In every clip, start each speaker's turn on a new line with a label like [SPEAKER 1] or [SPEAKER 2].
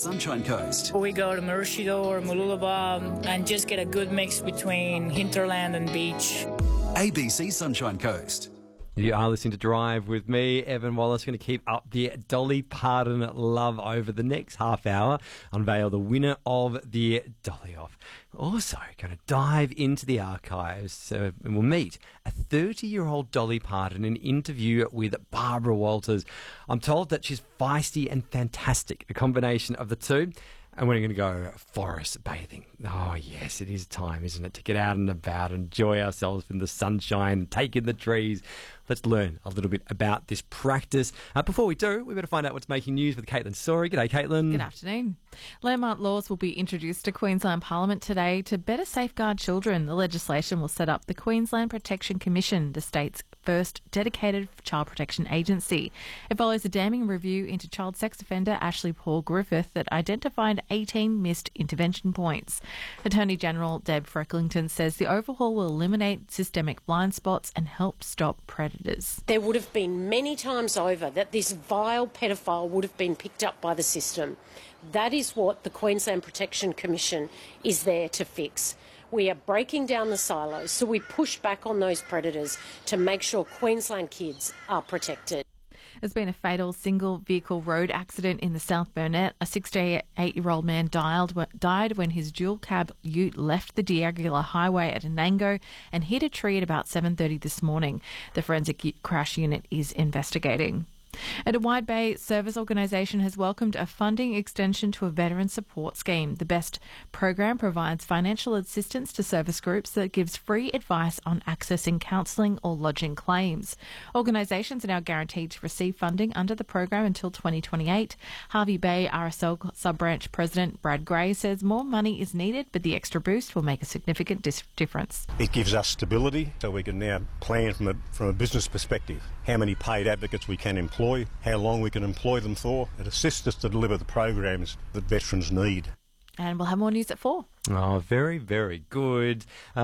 [SPEAKER 1] Sunshine Coast.
[SPEAKER 2] We go to Maroochydore or Mooloolaba and just get a good mix between hinterland and beach.
[SPEAKER 1] ABC Sunshine Coast.
[SPEAKER 3] You are listening to Drive with me, Evan Wallace. Going to keep up the Dolly Parton love over the next half hour. Unveil the winner of the Dolly Off. Also, going to dive into the archives and we'll meet a 30-year-old Dolly Parton in an interview with Barbara Walters. I'm told that she's feisty and fantastic, a combination of the two. And we're going to go forest bathing. Oh, yes, it is time, isn't it, to get out and about, enjoy ourselves in the sunshine, take in the trees. Let's learn a little bit about this practice. Before we do, we better find out what's making news with Caitlin Story. G'day, Caitlin.
[SPEAKER 4] Good afternoon. Landmark laws will be introduced to Queensland Parliament today to better safeguard children. The legislation will set up the Queensland Protection Commission, the state's first dedicated child protection agency. It follows a damning review into child sex offender Ashley Paul Griffith that identified 18 missed intervention points. Attorney General Deb Frecklington says the overhaul will eliminate systemic blind spots and help stop predators.
[SPEAKER 5] There would have been many times over that this vile pedophile would have been picked up by the system. That is what the Queensland Protection Commission is there to fix. We are breaking down the silos, so we push back on those predators to make sure Queensland kids are protected.
[SPEAKER 4] There's been a fatal single-vehicle road accident in the South Burnett. A 68-year-old man died when his dual-cab ute left the Diagula Highway at Anango and hit a tree at about 7:30 this morning. The forensic crash unit is investigating. And a Wide Bay service organisation has welcomed a funding extension to a veteran support scheme. The BEST program provides financial assistance to service groups that gives free advice on accessing counselling or lodging claims. Organisations are now guaranteed to receive funding under the program until 2028. Harvey Bay RSL sub-branch president Brad Gray says more money is needed, but the extra boost will make a significant difference.
[SPEAKER 6] It gives us stability, so we can now plan from a business perspective how many paid advocates we can employ, how long we can employ them for. It assists us to deliver the programs that veterans need.
[SPEAKER 4] And we'll have more news at 4.
[SPEAKER 3] Oh, very, very good.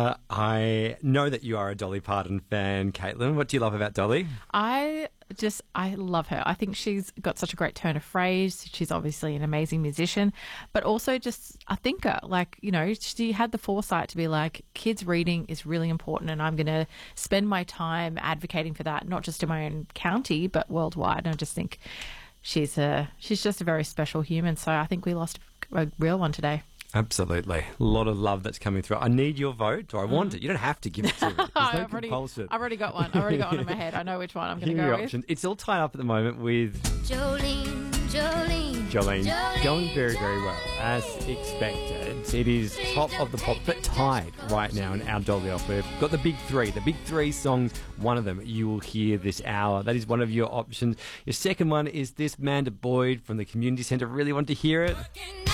[SPEAKER 3] I know that you are a Dolly Parton fan, Caitlin. What do you love about Dolly?
[SPEAKER 4] I love her. I think she's got such a great turn of phrase. She's obviously an amazing musician, but also just a thinker. Like, you know, she had the foresight to be like, kids reading is really important and I'm going to spend my time advocating for that, not just in my own county, but worldwide. And I just think she's just a very special human. So I think we lost a real one today.
[SPEAKER 3] Absolutely. A lot of love that's coming through. I need your vote, or I want it. You don't have to give it to me. There's no compulsion.
[SPEAKER 4] I've already got one. I've already got one in my head. I know which one I'm going to go with.
[SPEAKER 3] Options. It's all tied up at the moment with
[SPEAKER 7] Jolene.
[SPEAKER 3] Going very, very well, as expected. It is top of the pop, but tied right now in our Dolly Off. We've got the big three songs. One of them you will hear this hour. That is one of your options. Your second one is this Manda Boyd from the Community Centre. Really want to hear it.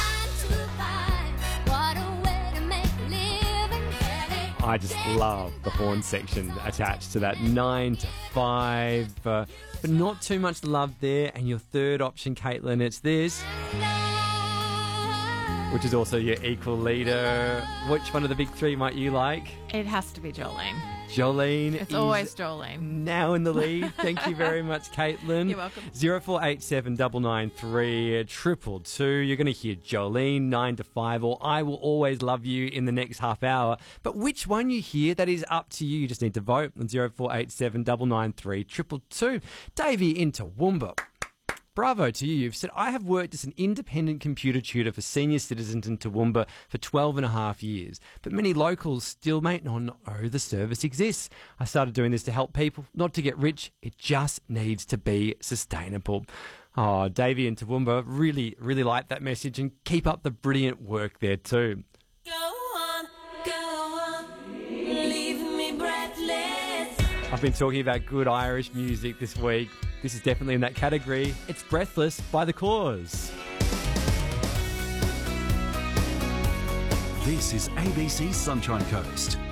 [SPEAKER 3] I just love the horn section attached to that 9 to 5, but not too much love there. And your third option, Caitlin, it's this, which is also your equal leader. Which one of the big three might you like?
[SPEAKER 4] It has to be Jolene.
[SPEAKER 3] Jolene.
[SPEAKER 4] It's always Jolene.
[SPEAKER 3] Now in the lead. Thank you very much, Caitlin.
[SPEAKER 4] You're welcome.
[SPEAKER 3] 0487 993 222. You're going to hear Jolene 9 to 5, or I Will Always Love You in the next half hour. But which one you hear, that is up to you. You just need to vote on 0487 993 222. Davey in Toowoomba. Bravo to you. You've said, I have worked as an independent computer tutor for senior citizens in Toowoomba for 12 and a half years, but many locals still may not know the service exists. I started doing this to help people, not to get rich. It just needs to be sustainable. Oh, Davey in Toowoomba, really, really like that message, and keep up the brilliant work there too.
[SPEAKER 7] Go on, leave me breathless.
[SPEAKER 3] I've been talking about good Irish music this week. This is definitely in that category. It's Breathless by The Claws.
[SPEAKER 1] This is ABC Sunshine Coast.